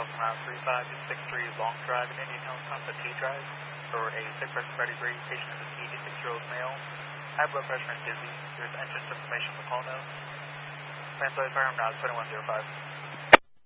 from Route 3563 Long Drive in Indian Hills, Sunset T Drive, for a sick-person pedigree. Patient is an 86-year-old male. High blood pressure and dizzy. There's entrance information on the call note. Translate firm, now 2105.